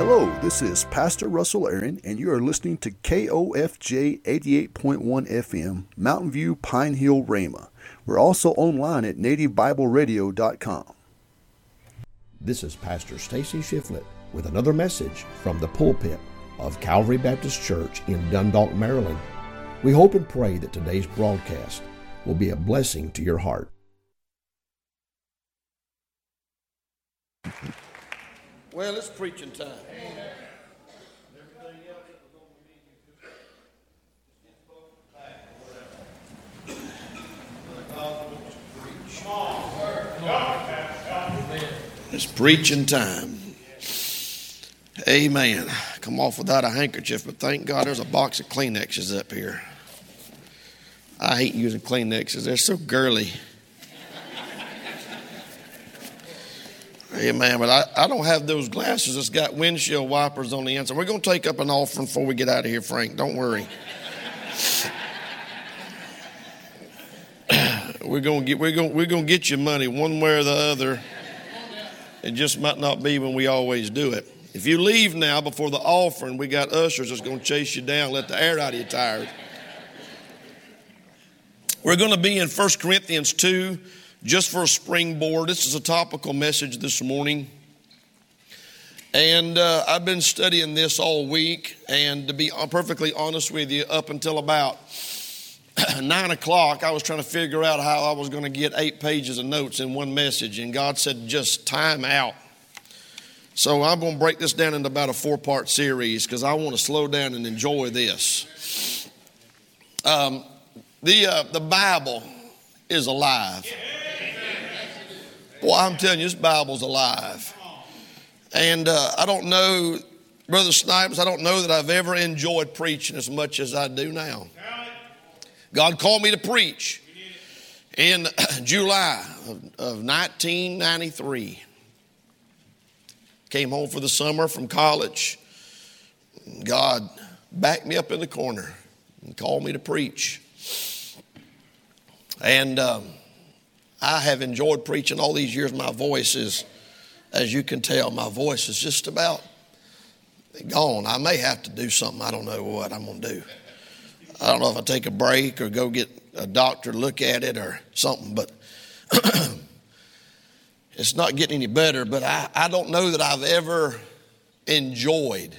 Hello, this is Pastor Russell Aaron, and you are listening to KOFJ 88.1 FM, Mountain View, Pine Hill, Rhema. We're also online at nativebibleradio.com. This is Pastor Stacy Shiflett with another message from the pulpit of Calvary Baptist Church in Dundalk, Maryland. We hope and pray that today's broadcast will be a blessing to your heart. Well, it's preaching time. It's preaching time. Amen. Come off without a handkerchief, but thank God there's a box of Kleenexes up here. I hate using Kleenexes. They're so girly. Amen. But I don't have those glasses that's got windshield wipers on the inside. We're going to take up an offering before we get out of here, Frank. Don't worry. We're going to get you money one way or the other. It just might not be when we always do it. If you leave now before the offering, we got ushers that's going to chase you down, let the air out of your tires. We're going to be in 1 Corinthians 2. Just for a springboard, this is a topical message this morning. And I've been studying this all week. And to be perfectly honest with you, up until about 9 o'clock, I was trying to figure out how I was going to get 8 pages of notes in one message. And God said, just time out. So I'm going to break this down into about a 4-part series because I want to slow down and enjoy this. The Bible is alive. Boy, I'm telling you, this Bible's alive. And I don't know, Brother Snipes, I don't know that I've ever enjoyed preaching as much as I do now. God called me to preach in July of 1993. Came home for the summer from college. God backed me up in the corner and called me to preach. And I have enjoyed preaching all these years. My voice is, as you can tell, my voice is just about gone. I may have to do something. I don't know what I'm going to do. I don't know if I take a break or go get a doctor to look at it or something, but it's not getting any better. But I don't know that I've ever enjoyed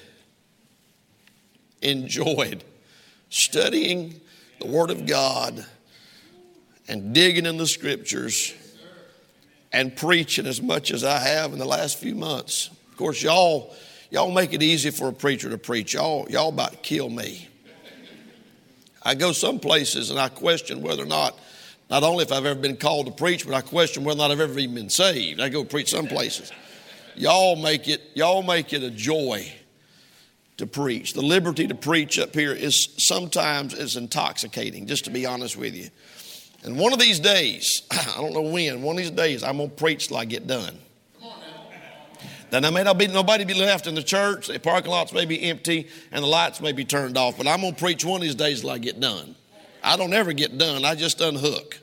studying the Word of God and digging in the Scriptures and preaching as much as I have in the last few months. Of course, y'all make it easy for a preacher to preach. Y'all about to kill me. I go some places and I question whether or not only if I've ever been called to preach, but I question whether or not I've ever even been saved. I go preach some places. Y'all make it a joy to preach. The liberty to preach up here is sometimes intoxicating, just to be honest with you. And one of these days, I don't know when, one of these days I'm going to preach till I get done. Now, there may not be nobody be left in the church. The parking lots may be empty and the lights may be turned off. But I'm going to preach one of these days till I get done. I don't ever get done. I just unhook.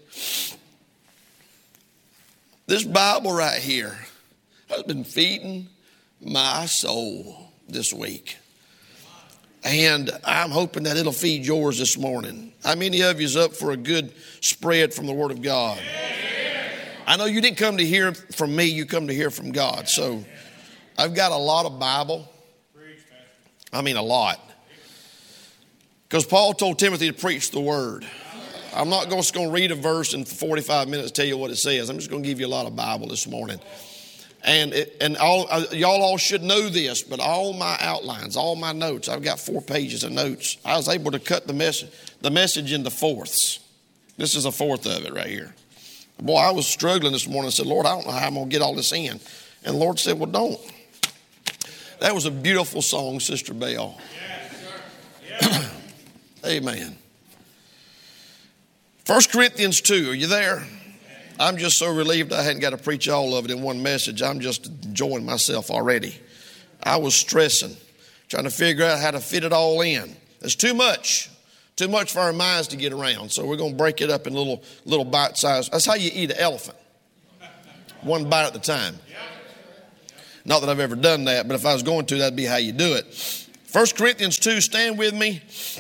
This Bible right here has been feeding my soul this week. And I'm hoping that it'll feed yours this morning. How many of you is up for a good spread from the Word of God? I know you didn't come to hear from me. You come to hear from God. So I've got a lot of Bible. I mean a lot. Because Paul told Timothy to preach the Word. I'm not just going to read a verse in 45 minutes and tell you what it says. I'm just going to give you a lot of Bible this morning. And y'all all should know this, but all my outlines, all my notes, I've got 4 pages of notes. I was able to cut the message into fourths. This is a fourth of it right here. Boy, I was struggling this morning. I said, Lord, I don't know how I'm going to get all this in. And the Lord said, well, don't. That was a beautiful song, Sister Bell. Yes, amen. 1 Corinthians 2, are you there? I'm just so relieved I hadn't got to preach all of it in one message. I'm just enjoying myself already. I was stressing, trying to figure out how to fit it all in. There's too much for our minds to get around. So we're going to break it up in little bite size. That's how you eat an elephant. One bite at a time. Not that I've ever done that, but if I was going to, that'd be how you do it. 1 Corinthians 2, stand with me.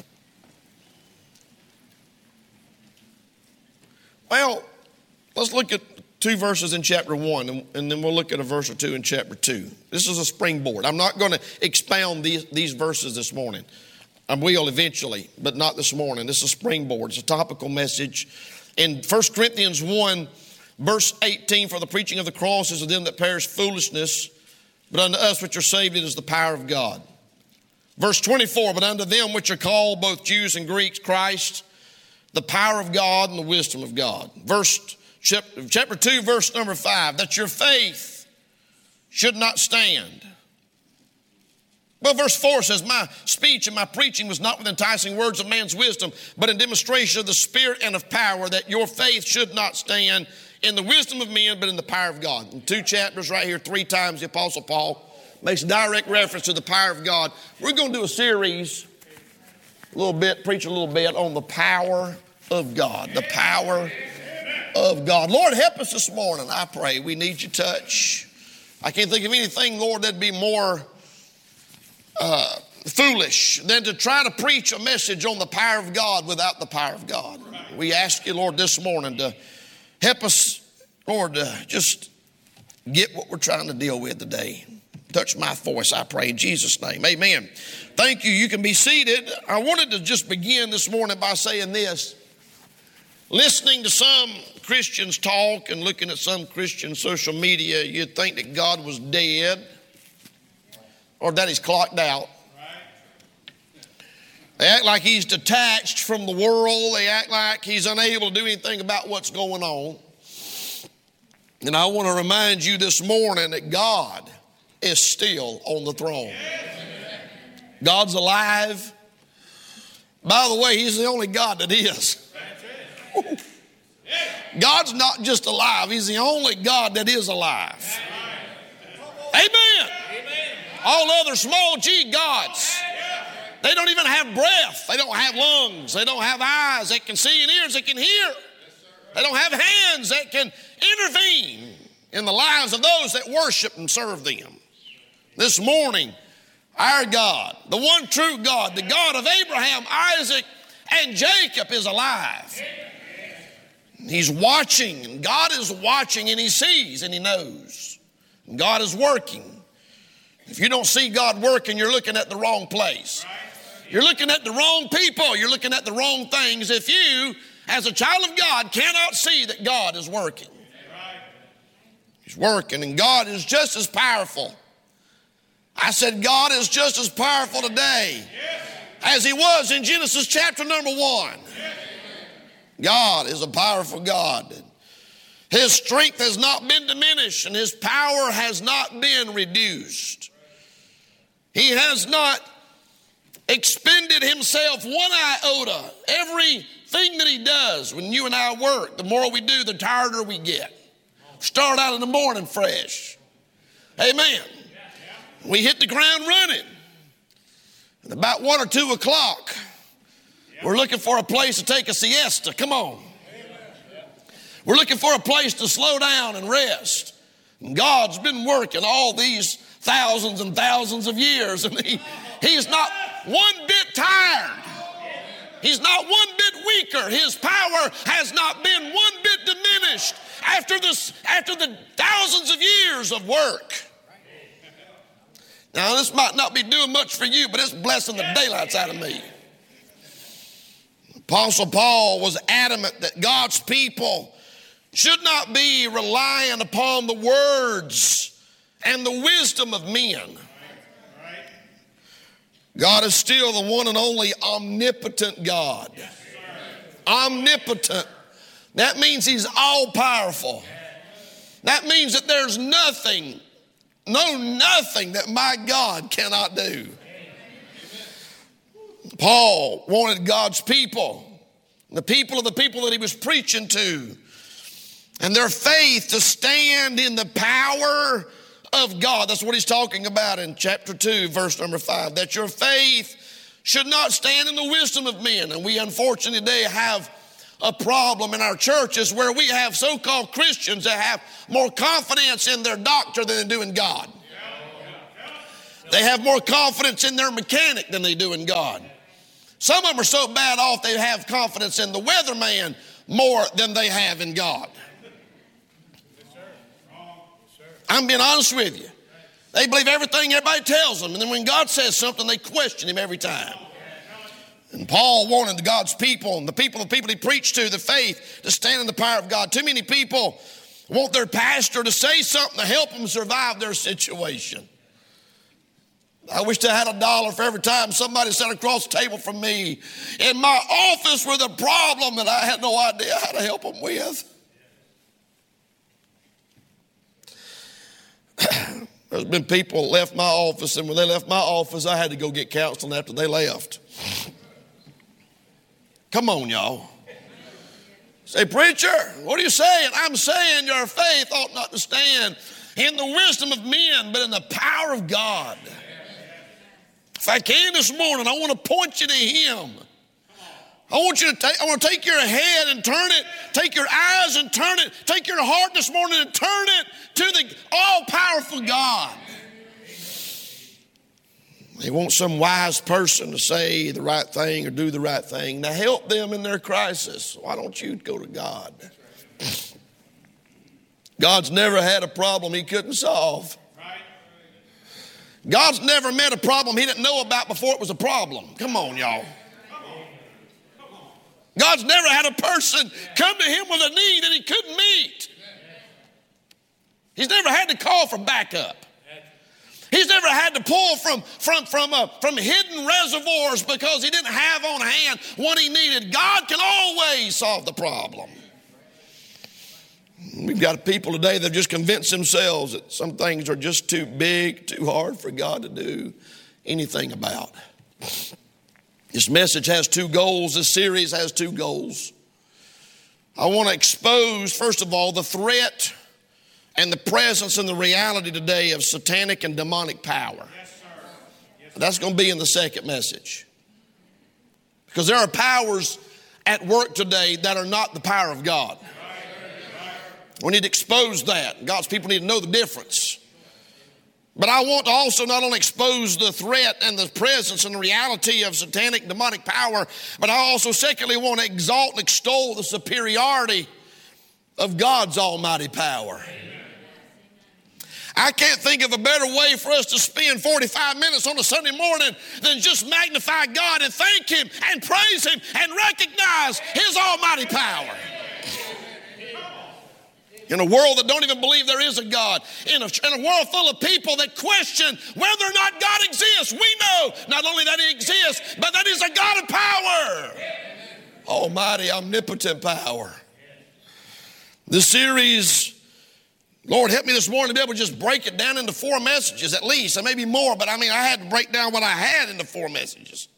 Well, let's look at 2 verses in chapter 1, and then we'll look at a verse or 2 in chapter 2. This is a springboard. I'm not going to expound these verses this morning. I will eventually, but not this morning. This is a springboard. It's a topical message. In 1 Corinthians 1, verse 18, for the preaching of the cross is of them that perish foolishness, but unto us which are saved it is the power of God. Verse 24, but unto them which are called, both Jews and Greeks, Christ, the power of God and the wisdom of God. Chapter 2, verse number 5, that your faith should not stand. Well, verse 4 says, my speech and my preaching was not with enticing words of man's wisdom, but in demonstration of the Spirit and of power, that your faith should not stand in the wisdom of men, but in the power of God. In 2 chapters right here, 3 times the Apostle Paul makes a direct reference to the power of God. We're going to do a series, preach a little bit on the power of God. The power of God. Lord, help us this morning, I pray. We need your touch. I can't think of anything, Lord, that'd be more foolish than to try to preach a message on the power of God without the power of God. We ask you, Lord, this morning to help us, Lord, to just get what we're trying to deal with today. Touch my voice, I pray, in Jesus' name. Amen. Thank you. You can be seated. I wanted to just begin this morning by saying this. Listening to some Christians talk and looking at some Christian social media, you'd think that God was dead or that he's clocked out. They act like he's detached from the world. They act like he's unable to do anything about what's going on. And I want to remind you this morning that God is still on the throne. God's alive. By the way, he's the only God that is. God's not just alive. He's the only God that is alive. Amen. All other small g gods, they don't even have breath. They don't have lungs. They don't have eyes that can see and ears that can hear. They don't have hands that can intervene in the lives of those that worship and serve them. This morning, our God, the one true God, the God of Abraham, Isaac, and Jacob is alive. He's watching, and God is watching, and he sees, and he knows. And God is working. If you don't see God working, you're looking at the wrong place. You're looking at the wrong people. You're looking at the wrong things. If you, as a child of God, cannot see that God is working. He's working, and God is just as powerful. I said God is just as powerful today as he was in Genesis chapter number 1. God is a powerful God. His strength has not been diminished, and his power has not been reduced. He has not expended himself one iota. Everything that he does, when you and I work, the more we do, the tireder we get. Start out in the morning fresh. Amen. We hit the ground running. And about 1 or 2 o'clock, we're looking for a place to take a siesta. Come on. We're looking for a place to slow down and rest. And God's been working all these thousands and thousands of years, and he's not one bit tired. He's not one bit weaker. His power has not been one bit diminished after the thousands of years of work. Now, this might not be doing much for you, but it's blessing the daylights out of me. Apostle Paul was adamant that God's people should not be relying upon the words and the wisdom of men. God is still the one and only omnipotent God. Omnipotent. That means he's all powerful. That means that there's nothing that my God cannot do. Paul wanted God's people, the people that he was preaching to, and their faith to stand in the power of God. That's what he's talking about in chapter 2, verse number 5, that your faith should not stand in the wisdom of men. And we unfortunately today have a problem in our churches where we have so-called Christians that have more confidence in their doctor than they do in God. They have more confidence in their mechanic than they do in God. Some of them are so bad off they have confidence in the weatherman more than they have in God. I'm being honest with you. They believe everything everybody tells them, and then when God says something, they question him every time. And Paul wanted God's people and the people he preached to, the faith, to stand in the power of God. Too many people want their pastor to say something to help them survive their situation. I wish I had $1 for every time somebody sat across the table from me in my office with a problem that I had no idea how to help them with. There's been people that left my office, and when they left my office, I had to go get counseling after they left. Come on, y'all. Say, preacher, what are you saying? I'm saying your faith ought not to stand in the wisdom of men, but in the power of God. If I can this morning, I want to point you to him. I want to take your head and turn it, take your eyes and turn it, take your heart this morning and turn it to the all-powerful God. They want some wise person to say the right thing or do the right thing. Now help them in their crisis. Why don't you go to God? God's never had a problem he couldn't solve. God's never met a problem he didn't know about before it was a problem. Come on, y'all. God's never had a person come to him with a need that he couldn't meet. He's never had to call for backup. He's never had to pull from hidden reservoirs because he didn't have on hand what he needed. God can always solve the problem. We've got people today that have just convinced themselves that some things are just too big, too hard for God to do anything about. This message has two goals. This series has two goals. I want to expose, first of all, the threat and the presence and the reality today of satanic and demonic power. Yes, sir. Yes, sir. That's going to be in the second message. Because there are powers at work today that are not the power of God. We need to expose that. God's people need to know the difference. But I want to also not only expose the threat and the presence and the reality of satanic and demonic power, but I also secondly want to exalt and extol the superiority of God's almighty power. I can't think of a better way for us to spend 45 minutes on a Sunday morning than just magnify God and thank him and praise him and recognize his almighty power. In a world that don't even believe there is a God, in a world full of people that question whether or not God exists, we know not only that he exists, but that he's a God of power. Almighty, omnipotent power. This series, Lord, help me this morning to be able to just break it down into 4 messages at least, and maybe more, but I had to break down what I had into 4 messages.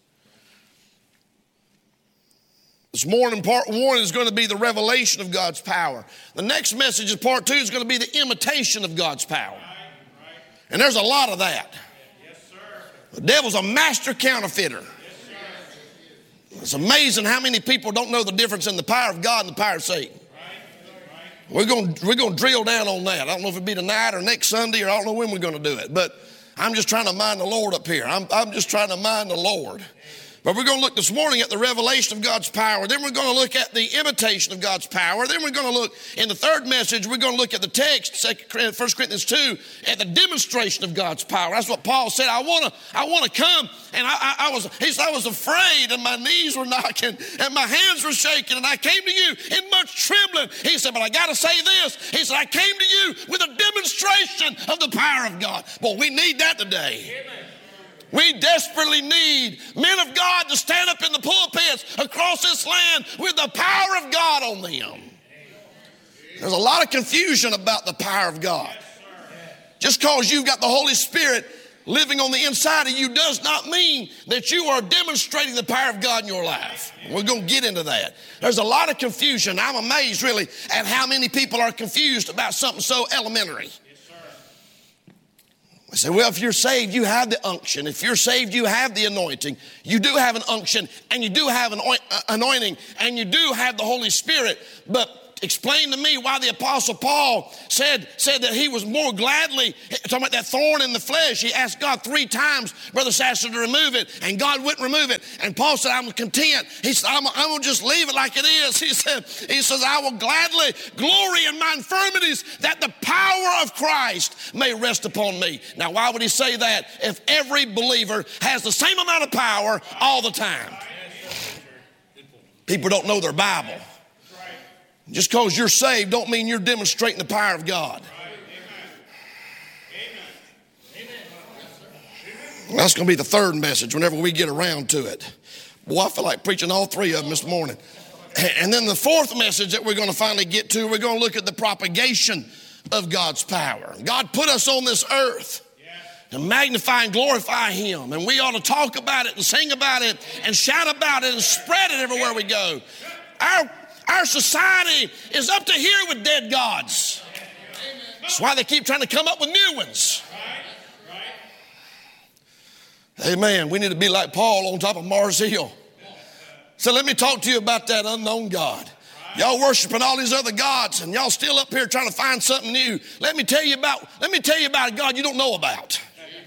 This morning, part 1 is going to be the revelation of God's power. The next message, part 2, is going to be the imitation of God's power. And there's a lot of that. The devil's a master counterfeiter. It's amazing how many people don't know the difference in the power of God and the power of Satan. We're going to drill down on that. I don't know if it'll be tonight or next Sunday, or I don't know when we're going to do it. But I'm just trying to mind the Lord up here. I'm just trying to mind the Lord. But we're going to look this morning at the revelation of God's power. Then we're going to look at the imitation of God's power. Then we're going to look, in the third message, we're going to look at the text, 1 Corinthians 2, at the demonstration of God's power. That's what Paul said. I want to come, and I was afraid, and my knees were knocking, and my hands were shaking, and I came to you in much trembling. He said, but I got to say this. He said, I came to you with a demonstration of the power of God. Well, we need that today. Amen. We desperately need men of God to stand up in the pulpits across this land with the power of God on them. There's a lot of confusion about the power of God. Just because you've got the Holy Spirit living on the inside of you does not mean that you are demonstrating the power of God in your life. We're going to get into that. There's a lot of confusion. I'm amazed really at how many people are confused about something so elementary. I say, well, if you're saved, you have the unction. If you're saved, you have the anointing. You do have an unction, and you do have an anointing, and you do have the Holy Spirit. But explain to me why the Apostle Paul said that he was more gladly, talking about that thorn in the flesh. He asked God 3 times, Brother Sasser, to remove it, and God wouldn't remove it. And Paul said, I'm content. He said, I'm going to just leave it like it is. He says, I will gladly glory in my infirmities, that the power of Christ may rest upon me. Now, why would he say that if every believer has the same amount of power all the time? People don't know their Bible. Just because you're saved don't mean you're demonstrating the power of God. That's going to be the third message whenever we get around to it. Boy, I feel like preaching all 3 of them this morning. And then the fourth message that we're going to finally get to, we're going to look at the propagation of God's power. God put us on this earth to magnify and glorify Him. And we ought to talk about it and sing about it and shout about it and spread it everywhere we go. Our society is up to here with dead gods. That's why they keep trying to come up with new ones. Amen. We need to be like Paul on top of Mars Hill. So let me talk to you about that unknown God. Y'all worshiping all these other gods and y'all still up here trying to find something new. Let me tell you about a God you don't know about.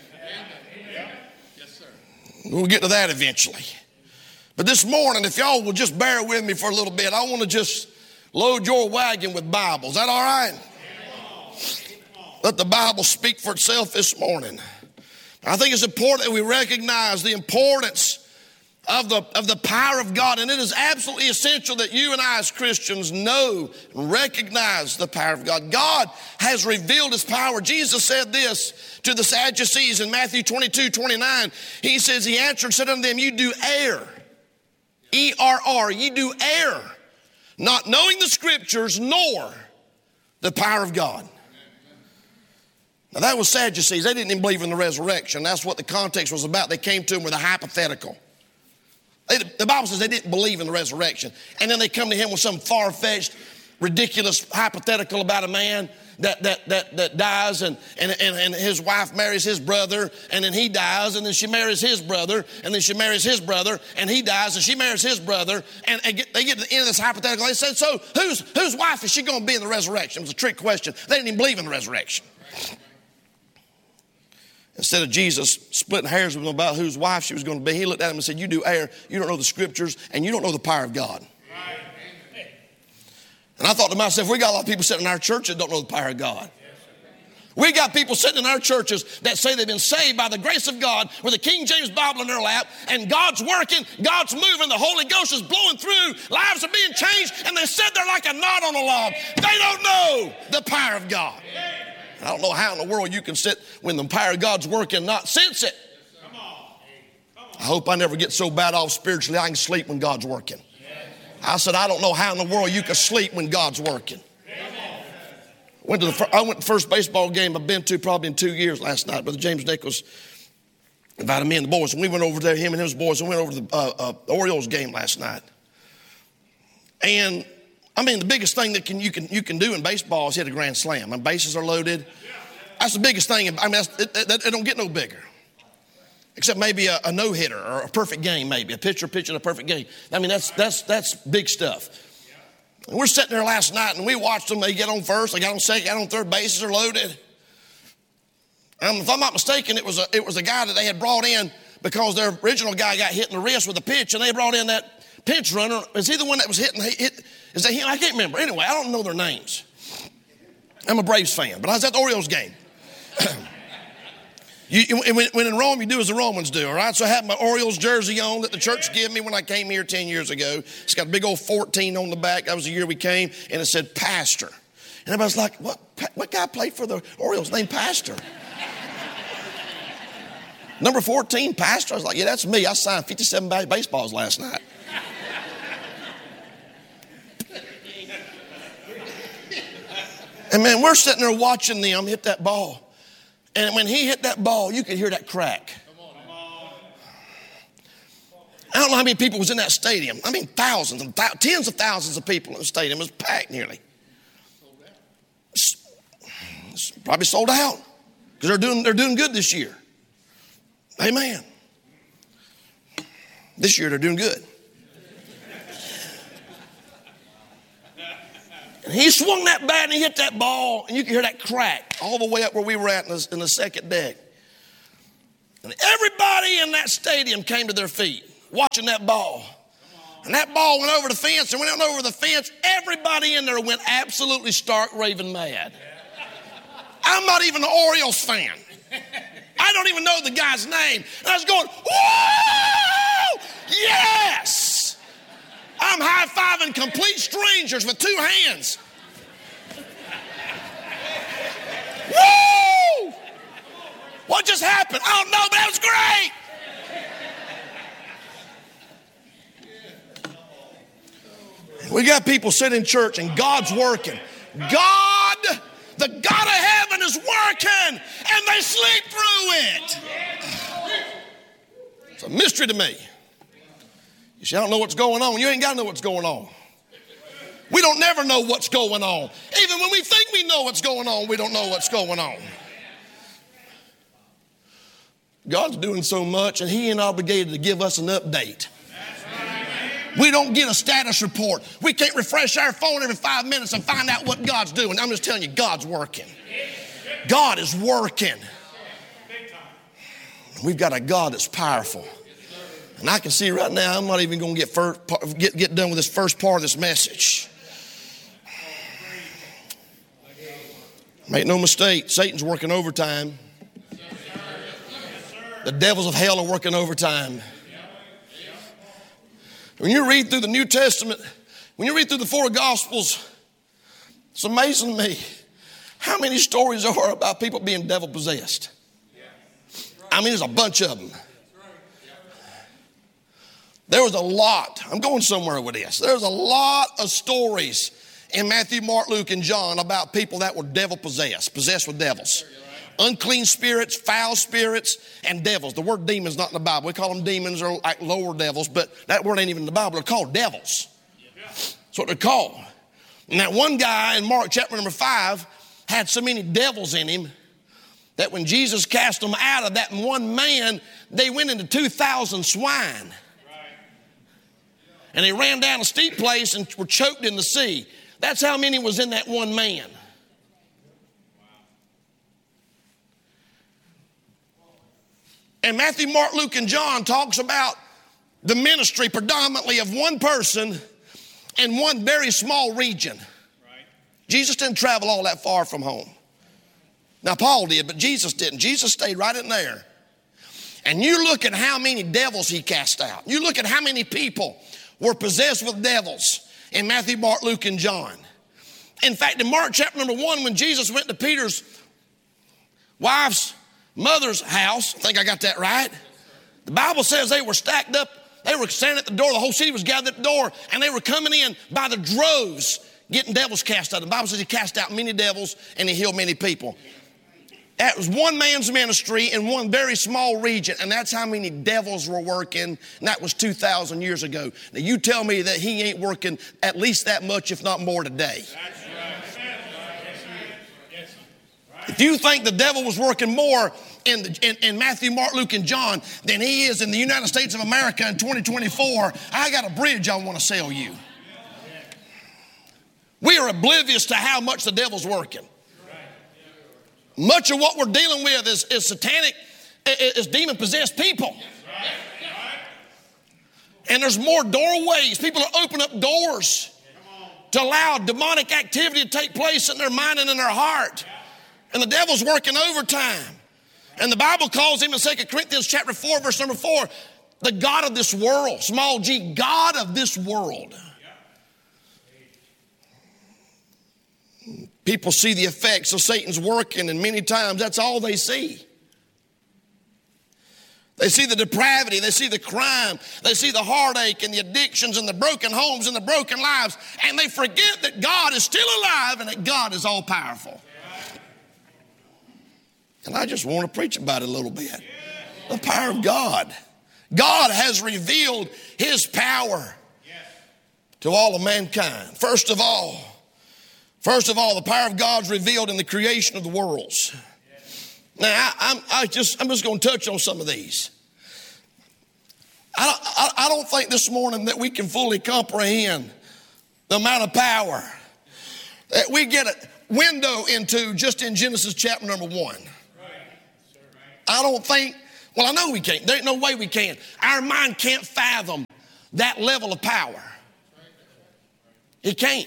We'll get to that eventually. But this morning, if y'all will just bear with me for a little bit, I want to just load your wagon with Bibles. Is that all right? Let the Bible speak for itself this morning. I think it's important that we recognize the importance of the power of God. And it is absolutely essential that you and I as Christians know and recognize the power of God. God has revealed His power. Jesus said this to the Sadducees in Matthew 22:29. He says, He answered and said unto them, you do err. E-R-R, you do err, not knowing the Scriptures nor the power of God. Now that was Sadducees. They didn't even believe in the resurrection. That's what the context was about. They came to Him with a hypothetical. The Bible says they didn't believe in the resurrection. And then they come to Him with some far-fetched, ridiculous hypothetical about a man that dies and his wife marries his brother, and then he dies, and then she marries his brother, and then she marries his brother, and he dies, and she marries his brother, and they get to the end of this hypothetical. They said, so whose wife is she going to be in the resurrection? It was a trick question. They didn't even believe in the resurrection. Instead of Jesus splitting hairs with them about whose wife she was going to be, He looked at them and said, you do err, you don't know the Scriptures, and you don't know the power of God. And I thought to myself, we got a lot of people sitting in our church that don't know the power of God. We got people sitting in our churches that say they've been saved by the grace of God with a King James Bible in their lap, and God's working, God's moving, the Holy Ghost is blowing through, lives are being changed, and they sit there like a knot on a log. They don't know the power of God. I don't know how in the world you can sit when the power of God's working and not sense it. I hope I never get so bad off spiritually I can sleep when God's working. I said, I don't know how in the world you can sleep when God's working. I went to the first baseball game I've been to probably in 2 years last night. Brother James Nichols invited me and the boys, and we went over there, him and his boys, and went over to the Orioles game last night. And I mean, the biggest thing that you can do in baseball is hit a grand slam. And bases are loaded. That's the biggest thing. I mean, it don't get no bigger. Except maybe a no-hitter or a perfect game, maybe. A pitcher pitching a perfect game. I mean, that's big stuff. And we're sitting there last night, and we watched them. They get on first, they got on second, got on third, bases are loaded. And if I'm not mistaken, it was a guy that they had brought in because their original guy got hit in the wrist with a pitch, and they brought in that pinch runner. Is he the one that was hitting? Is that him? I can't remember. Anyway, I don't know their names. I'm a Braves fan, but I was at the Orioles game. When in Rome, you do as the Romans do, all right? So I had my Orioles jersey on that the church gave me when I came here 10 years ago. It's got a big old 14 on the back. That was the year we came, and it said Pastor. And everybody's like, what guy played for the Orioles named Pastor? Number 14, Pastor? I was like, yeah, that's me. I signed 57 baseballs last night. And man, we're sitting there watching them hit that ball. And when he hit that ball, you could hear that crack. I don't know how many people was in that stadium. I mean, thousands and tens of thousands of people in the stadium. It was packed nearly. It's probably sold out because they're doing good this year. Amen. This year they're doing good. And he swung that bat and he hit that ball, and you could hear that crack all the way up where we were at in the second deck. And everybody in that stadium came to their feet watching that ball. And that ball went over the fence, and when it went over the fence, everybody in there went absolutely stark raving mad. I'm not even an Orioles fan. I don't even know the guy's name. And I was going, whoa, yes! I'm high-fiving complete strangers with two hands. Woo! What just happened? I don't know, but that was great. We got people sitting in church and God's working. God, the God of heaven is working, and they sleep through it. It's a mystery to me. You say, I don't know what's going on. You ain't got to know what's going on. We don't never know what's going on. Even when we think we know what's going on, we don't know what's going on. God's doing so much, and he ain't obligated to give us an update. We don't get a status report. We can't refresh our phone every 5 minutes and find out what God's doing. I'm just telling you, God's working. God is working. We've got a God that's powerful. And I can see right now, I'm not even going to get done with this first part of this message. Make no mistake, Satan's working overtime. The devils of hell are working overtime. When you read through the New Testament, when you read through the four Gospels, it's amazing to me how many stories there are about people being devil possessed. I mean, there's a bunch of them. There was a lot. I'm going somewhere with this. There's a lot of stories in Matthew, Mark, Luke, and John about people that were devil possessed with devils. Unclean spirits, foul spirits, and devils. The word demon's not in the Bible. We call them demons or like lower devils, but that word ain't even in the Bible. They're called devils. That's what they're called. And that one guy in Mark chapter number 5 had so many devils in him that when Jesus cast them out of that one man, they went into 2,000 swine. And they ran down a steep place and were choked in the sea. That's how many was in that one man. And Matthew, Mark, Luke, and John talks about the ministry predominantly of one person in one very small region. Right. Jesus didn't travel all that far from home. Now, Paul did, but Jesus didn't. Jesus stayed right in there. And you look at how many devils he cast out. You look at how many people were possessed with devils in Matthew, Mark, Luke, and John. In fact, in Mark chapter number 1, when Jesus went to Peter's wife's mother's house, I think I got that right. The Bible says they were stacked up. They were standing at the door. The whole city was gathered at the door, and they were coming in by the droves, getting devils cast out. The Bible says he cast out many devils, and he healed many people. That was one man's ministry in one very small region, and that's how many devils were working, and that was 2,000 years ago. Now, you tell me that he ain't working at least that much, if not more, today. If you think the devil was working more in Matthew, Mark, Luke, and John than he is in the United States of America in 2024, I got a bridge I want to sell you. We are oblivious to how much the devil's working. Much of what we're dealing with is satanic, is demon-possessed people. And there's more doorways. People are opening up doors to allow demonic activity to take place in their mind and in their heart. And the devil's working overtime. And the Bible calls him in 2 Corinthians chapter 4, verse number 4, the God of this world, small g, God of this world. People see the effects of Satan's working, and many times that's all they see. They see the depravity, they see the crime, they see the heartache and the addictions and the broken homes and the broken lives, and they forget that God is still alive and that God is all powerful. And I just want to preach about it a little bit. The power of God. God has revealed his power to all of mankind. First of all, the power of God's revealed in the creation of the worlds. Now, I'm just going to touch on some of these. I don't think this morning that we can fully comprehend the amount of power We get a window into just in Genesis chapter number 1. I don't think, well, I know we can't. There ain't no way we can. Our mind can't fathom that level of power. It can't.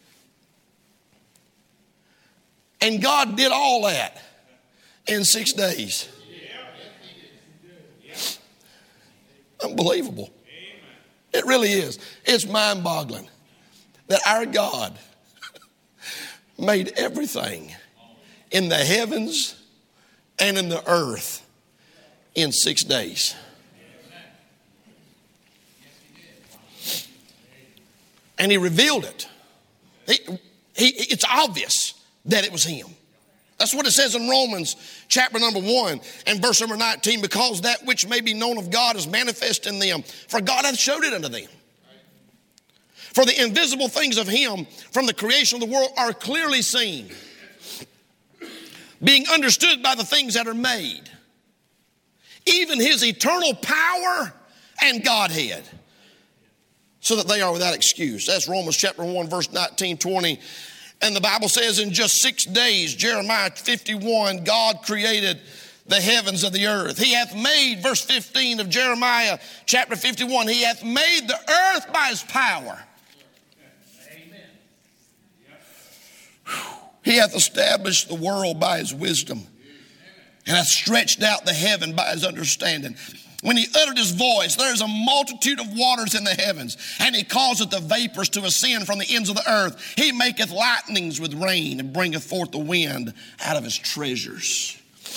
And God did all that in 6 days. Unbelievable. It really is. It's mind-boggling that our God made everything in the heavens and in the earth in 6 days. And he revealed it. It's obvious that it was him. That's what it says in Romans chapter number 1 and verse number 19. Because that which may be known of God is manifest in them, for God hath showed it unto them. For the invisible things of him from the creation of the world are clearly seen, being understood by the things that are made, even his eternal power and Godhead, so that they are without excuse. That's Romans chapter 1, verse 19, 20. And the Bible says in just 6 days, Jeremiah 51, God created the heavens of the earth. He hath made, verse 15 of Jeremiah chapter 51, he hath made the earth by his power. Amen. He hath established the world by his wisdom, and hath stretched out the heaven by his understanding. When he uttered his voice, there is a multitude of waters in the heavens, and he causeth the vapors to ascend from the ends of the earth. He maketh lightnings with rain, and bringeth forth the wind out of his treasures.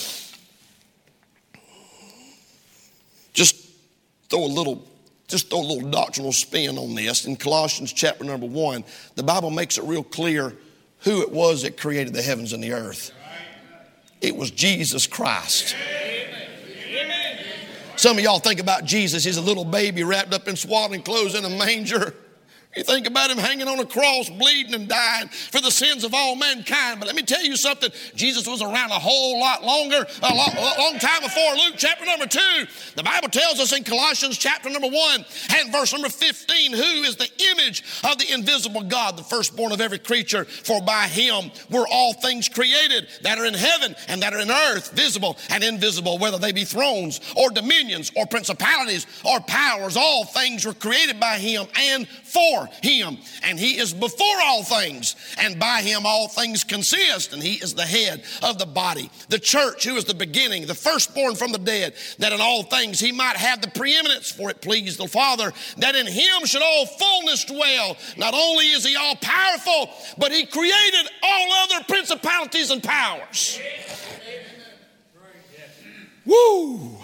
Just throw a little doctrinal spin on this. In Colossians chapter number 1, the Bible makes it real clear who it was that created the heavens and the earth. It was Jesus Christ. Some of y'all think about Jesus. He's a little baby wrapped up in swaddling clothes in a manger. You think about him hanging on a cross, bleeding and dying for the sins of all mankind. But let me tell you something. Jesus was around a whole lot longer, a long time before Luke chapter number 2. The Bible tells us in Colossians chapter number 1 and verse number 15, who is the image of the invisible God, the firstborn of every creature. For by him were all things created that are in heaven and that are in earth, visible and invisible, whether they be thrones or dominions or principalities or powers. All things were created by him and for him, and he is before all things, and by him all things consist, and he is the head of the body, the church, who is the beginning, the firstborn from the dead, that in all things he might have the preeminence. For it pleased the Father that in him should all fullness dwell. Not only is he all powerful, but he created all other principalities and powers. Woo!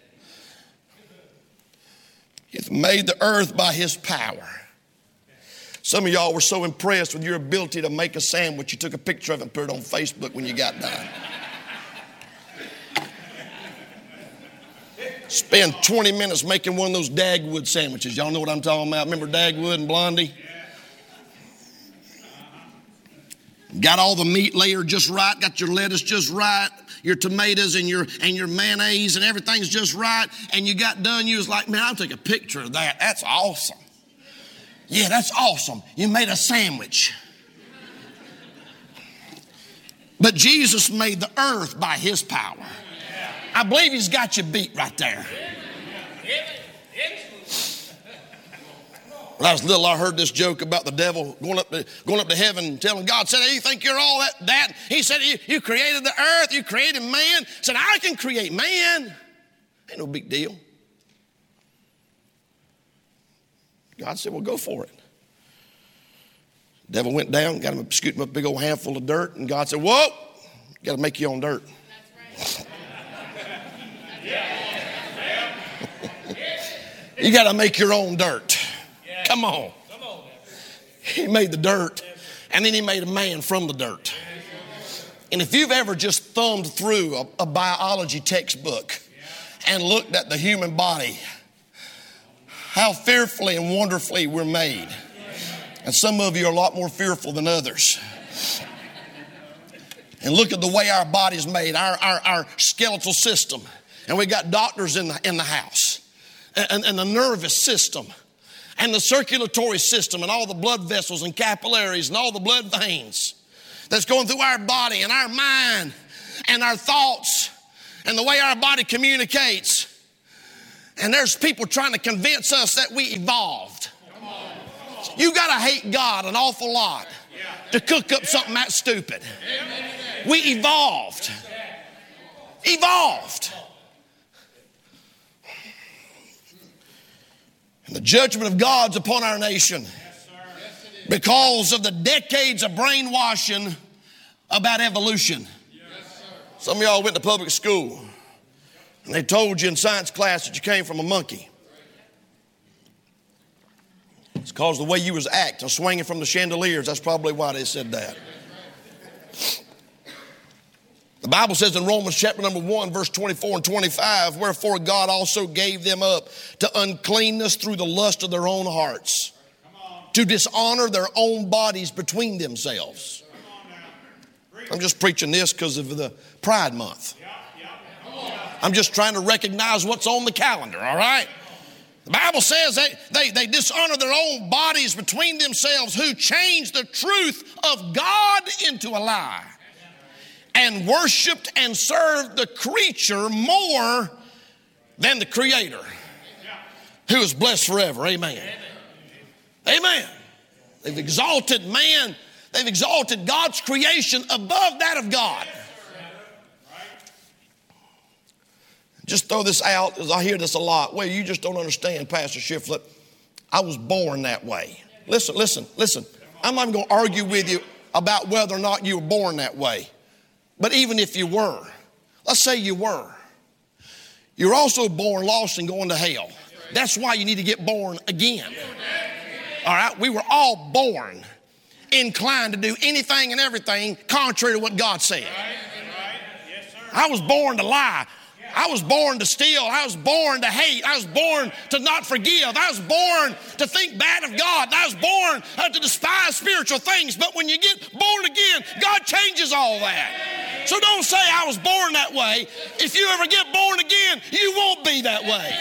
He hath made the earth by his power. Some of y'all were so impressed with your ability to make a sandwich, you took a picture of it and put it on Facebook when you got done. Spend 20 minutes making one of those Dagwood sandwiches. Y'all know what I'm talking about? Remember Dagwood and Blondie? Got all the meat layer just right, got your lettuce just right, your tomatoes and your mayonnaise and everything's just right, and you got done, you was like, man, I'll take a picture of that. That's awesome. Yeah, that's awesome. You made a sandwich. But Jesus made the earth by his power. I believe he's got you beat right there. When I was little, I heard this joke about the devil going up to heaven and telling God, said, hey, you think you're all that? He said, you created the earth, you created man. Said, I can create man. Ain't no big deal. God said, well, go for it. The devil went down, got him, scooped him up a big old handful of dirt, and God said, whoa, you got to make your own dirt. That's right. You got to make your own dirt. Come on. He made the dirt, and then he made a man from the dirt. And if you've ever just thumbed through a biology textbook and looked at the human body, how fearfully and wonderfully we're made. And some of you are a lot more fearful than others. And look at the way our body's made, our skeletal system. And we got doctors in the house. And the nervous system. and the circulatory system and all the blood vessels and capillaries and all the blood veins that's going through our body and our mind and our thoughts and the way our body communicates. And there's people trying to convince us that we evolved. You got to hate God an awful lot to cook up something that stupid. We evolved. Evolved. And the judgment of God's upon our nation because of the decades of brainwashing about evolution. Some of y'all went to public school and they told you in science class that you came from a monkey. It's because of the way you was acting, swinging from the chandeliers. That's probably why they said that. The Bible says in Romans chapter number 1, verse 24 and 25, wherefore God also gave them up to uncleanness through the lust of their own hearts, to dishonor their own bodies between themselves. I'm just preaching this because of the Pride Month. I'm just trying to recognize what's on the calendar, all right? The Bible says they dishonor their own bodies between themselves, who change the truth of God into a lie, and worshiped and served the creature more than the Creator, who is blessed forever. Amen. Amen. They've exalted man. They've exalted God's creation above that of God. Just throw this out, because I hear this a lot. Well, you just don't understand, Pastor Shiflett. I was born that way. Listen. I'm not even going to argue with you about whether or not you were born that way. But even if you were, let's say you were, you're also born lost and going to hell. That's why you need to get born again. All right? We were all born inclined to do anything and everything contrary to what God said. I was born to lie. I was born to steal. I was born to hate. I was born to not forgive. I was born to think bad of God. I was born to despise spiritual things. But when you get born again, God changes all that. So don't say I was born that way. If you ever get born again, you won't be that way.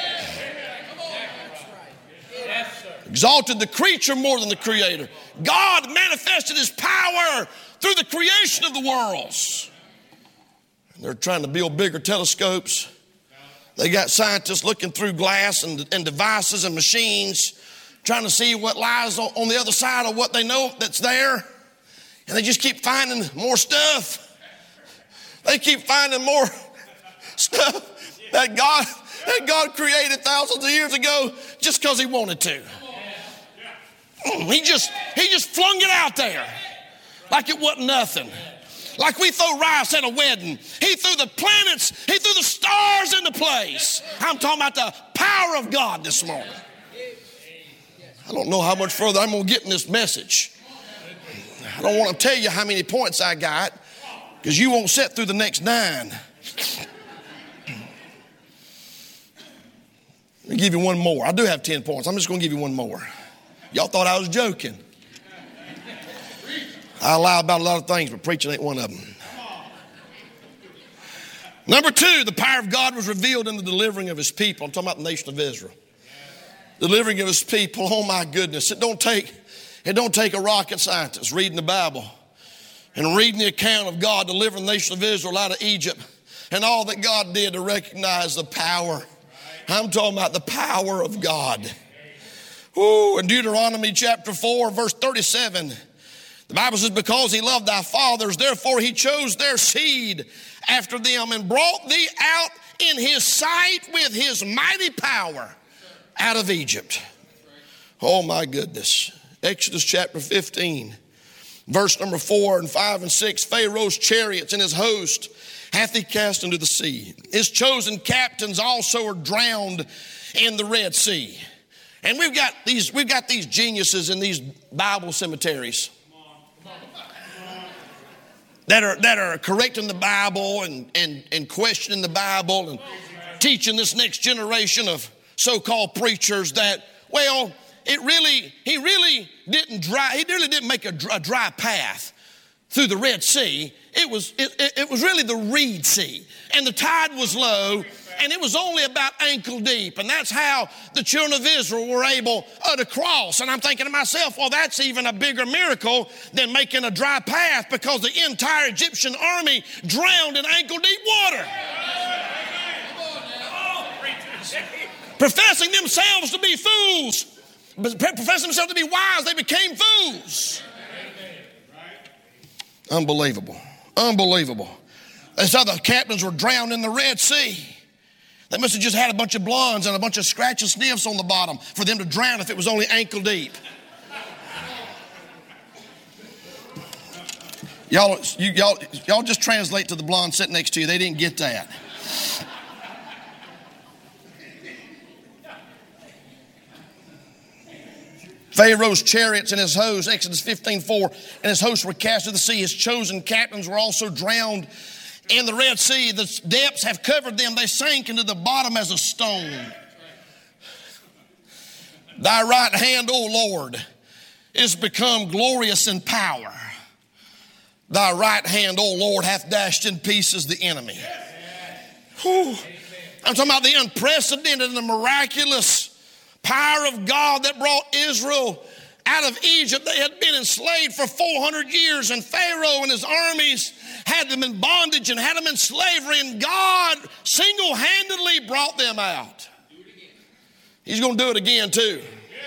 Exalted the creature more than the Creator. God manifested His power through the creation of the worlds. They're trying to build bigger telescopes. They got scientists looking through glass and devices and machines, trying to see what lies on the other side of what they know that's there. And they just keep finding more stuff. They keep finding more stuff that God created thousands of years ago just because He wanted to. He just flung it out there like it wasn't nothing. Like we throw rice at a wedding. He threw the planets, He threw the stars into place. I'm talking about the power of God this morning. I don't know how much further I'm going to get in this message. I don't want to tell you how many points I got, because you won't sit through the next 9. Let me give you one more. I do have 10 points. I'm just going to give you one more. Y'all thought I was joking. I lie about a lot of things, but preaching ain't one of them. Number 2, the power of God was revealed in the delivering of His people. I'm talking about the nation of Israel. Delivering of His people. Oh my goodness. It don't take a rocket scientist reading the Bible and reading the account of God delivering the nation of Israel out of Egypt and all that God did to recognize the power. I'm talking about the power of God. In Deuteronomy chapter 4, verse 37, the Bible says, because He loved thy fathers, therefore He chose their seed after them and brought thee out in His sight with His mighty power out of Egypt. Oh my goodness. Exodus chapter 15, verse number 4 and 5 and 6. Pharaoh's chariots and his host hath He cast into the sea. His chosen captains also are drowned in the Red Sea. And we've got these geniuses in these Bible cemeteries that are correcting the Bible and questioning the Bible and teaching this next generation of so-called preachers that, well, he really didn't make a dry path through the Red Sea. It was really the Reed Sea, and the tide was low, and it was only about ankle deep. And that's how the children of Israel were able to cross. And I'm thinking to myself, well, that's even a bigger miracle than making a dry path, because the entire Egyptian army drowned in ankle deep water. Professing themselves to be fools, professing themselves to be wise, they became fools. Unbelievable. Unbelievable. That's how the captains were drowned in the Red Sea. They must have just had a bunch of blondes and a bunch of scratch and sniffs on the bottom for them to drown if it was only ankle deep. Y'all just translate to the blonde sitting next to you. They didn't get that. Pharaoh's chariots and his hosts, Exodus 15:4, and his hosts were cast into the sea. His chosen captains were also drowned in the Red Sea. The depths have covered them. They sank into the bottom as a stone. Thy right hand, O Lord, is become glorious in power. Thy right hand, O Lord, hath dashed in pieces the enemy. Whew. I'm talking about the unprecedented and the miraculous power of God that brought Israel out of Egypt. They had been enslaved for 400 years, and Pharaoh and his armies had them in bondage and had them in slavery, and God single-handedly brought them out. He's going to do it again too.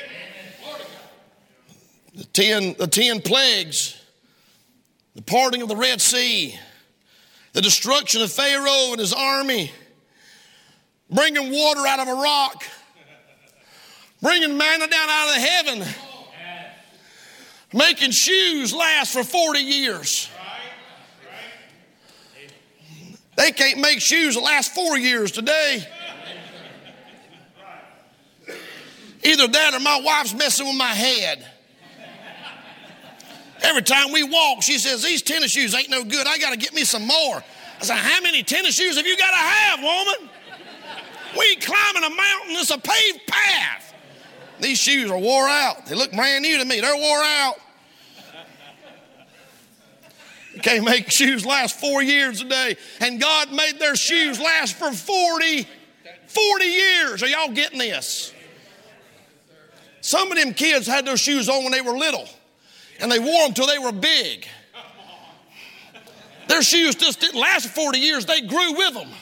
The 10 plagues, the parting of the Red Sea, the destruction of Pharaoh and his army, bringing water out of a rock, bringing manna down out of the heaven, making shoes last for 40 years. They can't make shoes that last 4 years today. Either that or my wife's messing with my head. Every time we walk, she says, these tennis shoes ain't no good. I got to get me some more. I said, how many tennis shoes have you got to have, woman? We ain't climbing a mountain. It's a paved path. These shoes are wore out. They look brand new to me. They're wore out. You can't make shoes last 4 years a day. And God made their shoes last for 40 years. Are y'all getting this? Some of them kids had those shoes on when they were little, and they wore them till they were big. Their shoes just didn't last for 40 years. They grew with them.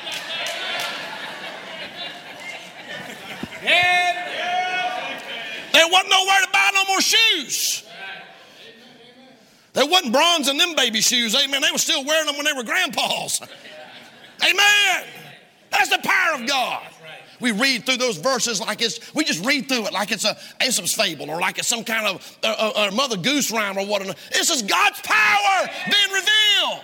There wasn't nowhere to buy no more shoes. There wasn't bronze in them baby shoes. Amen. They were still wearing them when they were grandpas. Amen. That's the power of God. We read through those verses like we just read through it like it's a Aesop's fable or like it's some kind of a Mother Goose rhyme or whatever. This is God's power being revealed.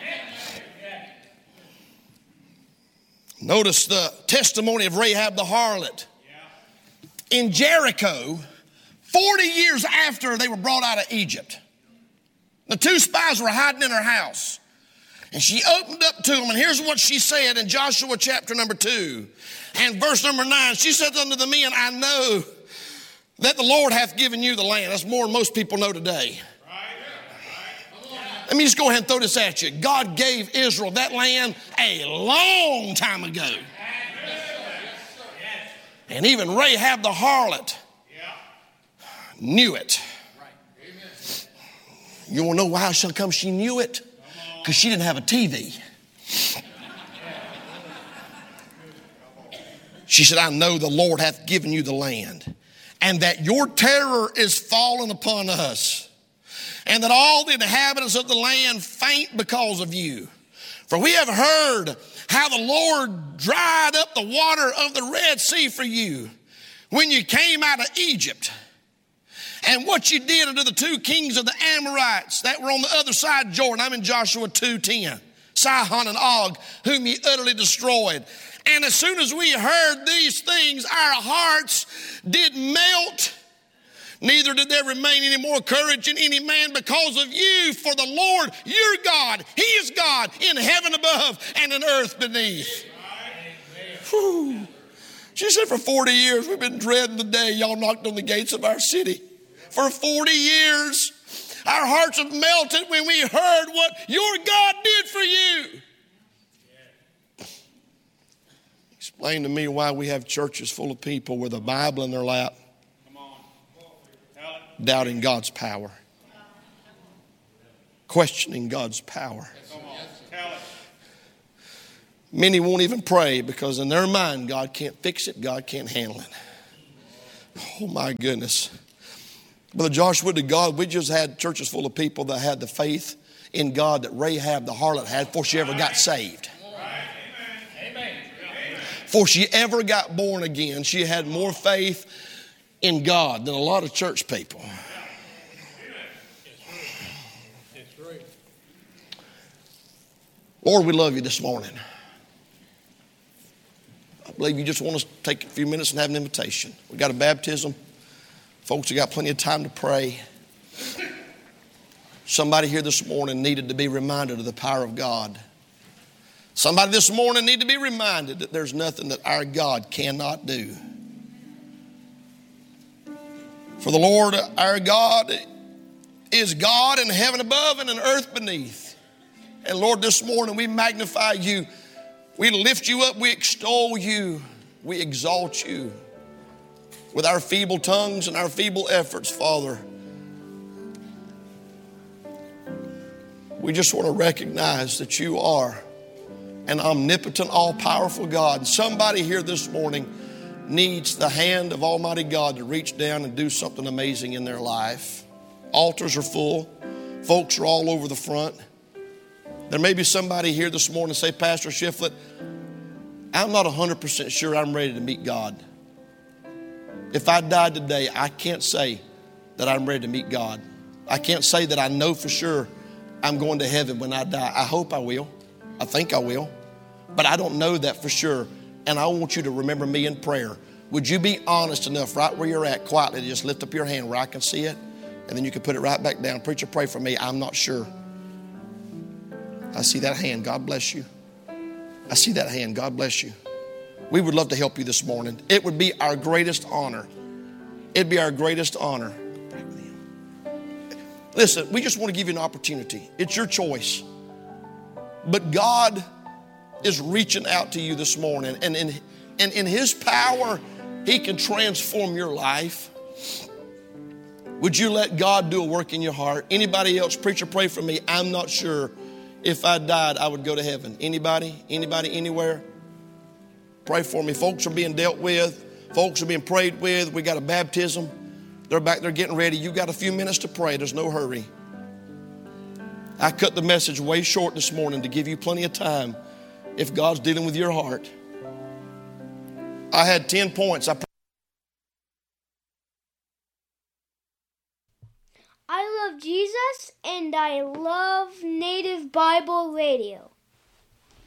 Notice the testimony of Rahab the harlot. In Jericho, 40 years after they were brought out of Egypt, the two spies were hiding in her house. And she opened up to them, and here's what she said in Joshua chapter number 2 and verse number 9. She said unto the men, I know that the Lord hath given you the land. That's more than most people know today. Let me just go ahead and throw this at you. God gave Israel that land a long time ago. And even Rahab the harlot knew it. You want to know how come she knew it? Because she didn't have a TV. She said, I know the Lord hath given you the land, and that your terror is fallen upon us, and that all the inhabitants of the land faint because of you. For we have heard how the Lord dried up the water of the Red Sea for you when you came out of Egypt, and what you did unto the two kings of the Amorites that were on the other side of Jordan. I'm in Joshua 2:10. Sihon and Og, whom ye utterly destroyed. And as soon as we heard these things, our hearts did melt. Neither did there remain any more courage in any man because of you. For the Lord, your God, He is God in heaven above and in earth beneath. Whew. She said, for 40 years we've been dreading the day y'all knocked on the gates of our city. For 40 years, our hearts have melted when we heard what your God did for you. Explain to me why we have churches full of people with a Bible in their lap, doubting God's power, questioning God's power. Many won't even pray because in their mind, God can't fix it, God can't handle it. Oh my goodness. Brother Joshua, to God, we just had churches full of people that had the faith in God that Rahab the harlot had before she ever got saved. Before she ever got born again, she had more faith in God than a lot of church people. Lord, we love you this morning. I believe you just want us to take a few minutes and have an invitation. We got a baptism. Folks have got plenty of time to pray. Somebody here this morning needed to be reminded of the power of God. Somebody this morning needed to be reminded that there's nothing that our God cannot do. For the Lord our God is God in heaven above and in earth beneath. And Lord, this morning we magnify you. We lift you up. We extol you. We exalt you. With our feeble tongues and our feeble efforts, Father, we just want to recognize that you are an omnipotent, all-powerful God. Somebody here this morning needs the hand of Almighty God to reach down and do something amazing in their life. Altars are full. Folks are all over the front. There may be somebody here this morning say, Pastor Shiflett, I'm not 100% sure I'm ready to meet God. If I died today, I can't say that I'm ready to meet God. I can't say that I know for sure I'm going to heaven when I die. I hope I will. I think I will. But I don't know that for sure. And I want you to remember me in prayer. Would you be honest enough right where you're at, quietly, to just lift up your hand where I can see it? And then you can put it right back down. Preacher, pray for me. I'm not sure. I see that hand. God bless you. I see that hand. God bless you. We would love to help you this morning. It would be our greatest honor. It'd be our greatest honor. Listen, we just want to give you an opportunity. It's your choice. But God is reaching out to you this morning. And in His power, He can transform your life. Would you let God do a work in your heart? Anybody else? Preacher, pray for me. I'm not sure if I died, I would go to heaven. Anybody? Anybody? Anywhere? Pray for me. Folks are being dealt with. Folks are being prayed with. We got a baptism. They're back there getting ready. You got a few minutes to pray. There's no hurry. I cut the message way short this morning to give you plenty of time if God's dealing with your heart. I had 10 points. I love Jesus and I love Native Bible Radio.